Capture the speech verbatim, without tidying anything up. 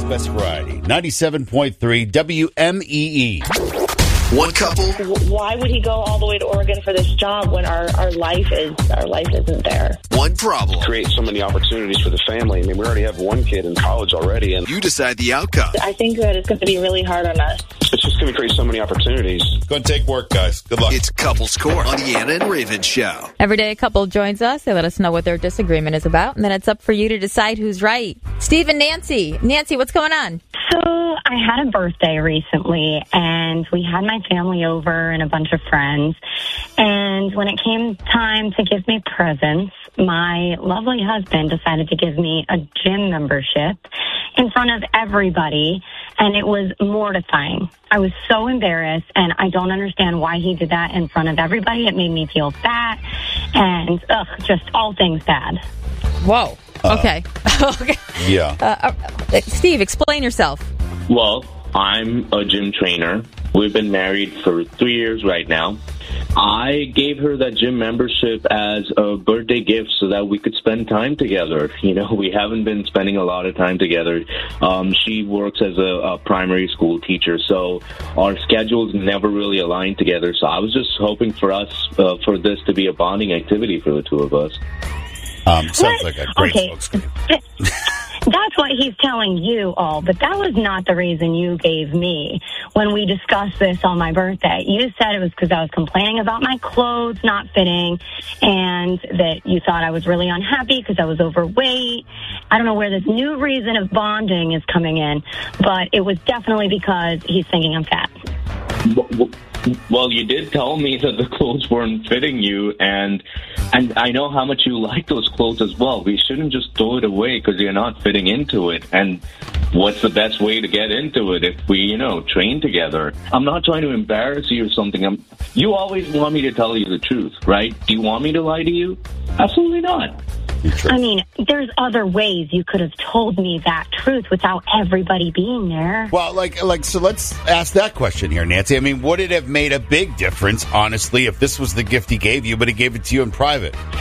Best Variety. ninety-seven point three W M E E. One couple. Why would he go all the way to Oregon for this job when our, our life is our life isn't there? One problem. Create so many opportunities for the family. I mean, we already have one kid in college already, and You decide the outcome. I think that it's going to be really hard on us. it's just going to create so many opportunities. Going to take work, guys. Good luck. It's Couples Court on the Anna and Raven Show. Every day a couple joins us. They let us know what their disagreement is about, and then it's up for you to decide who's right. Steve and Nancy. Nancy, what's going on? So I had a birthday recently, and we had my family over and a bunch of friends. And when it came time to give me presents, my lovely husband decided to give me a gym membership in front of everybody, and it was mortifying. I was so embarrassed, and I don't understand why he did that in front of everybody. It made me feel fat, and ugh, just all things bad. Whoa. Uh, okay. okay. Yeah. Uh, uh, Steve, explain yourself. Well, I'm a gym trainer. We've been married for three years right now. I gave her that gym membership as a birthday gift so that we could spend time together. You know, we haven't been spending a lot of time together. Um, she works as a, a primary school teacher, so our schedules never really aligned together. So I was just hoping for us, uh, for this to be a bonding activity for the two of us. Um, sounds What? like a great Okay. smokescreen. That's what he's telling you all, but that was not the reason you gave me when we discussed this on my birthday. You said it was because I was complaining about my clothes not fitting and that you thought I was really unhappy because I was overweight. I don't know where this new reason of bonding is coming in, but it was definitely because he's thinking I'm fat. Well, you did tell me that the clothes weren't fitting you, and and I know how much you like those clothes as well. We shouldn't just throw it away because you're not fitting into it. And what's the best way to get into it if we, you know, train together? I'm not trying to embarrass you or something. I'm, you always want me to tell you the truth, right? Do you want me to lie to you? Absolutely not. I mean, there's other ways you could have told me that truth without everybody being there. Well, like, like, so let's ask that question here, Nancy. I mean, would it have made a big difference, honestly, if this was the gift he gave you, but he gave it to you in private?